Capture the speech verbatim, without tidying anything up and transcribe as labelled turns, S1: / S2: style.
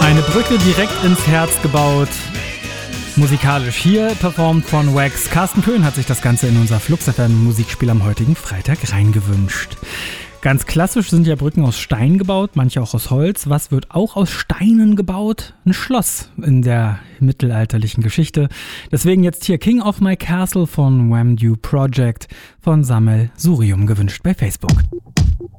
S1: Eine Brücke direkt ins Herz gebaut. Musikalisch hier performt von Wax. Carsten Köhn hat sich das Ganze in unser Flux F M Musikspiel am heutigen Freitag reingewünscht. Ganz klassisch sind ja Brücken aus Stein gebaut, manche auch aus Holz. Was wird auch aus Steinen gebaut? Ein Schloss in der mittelalterlichen Geschichte. Deswegen jetzt hier King of My Castle von Wham Do Project von Samel Surium gewünscht bei Facebook.